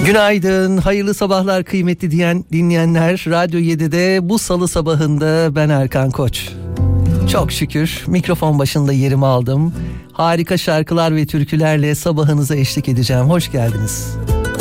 Günaydın, hayırlı sabahlar kıymetli dinleyenler. Radyo 7'de bu salı sabahında ben Erkan Koç. Çok şükür mikrofon başında yerimi aldım. Harika şarkılar ve türkülerle sabahınıza eşlik edeceğim. Hoş geldiniz.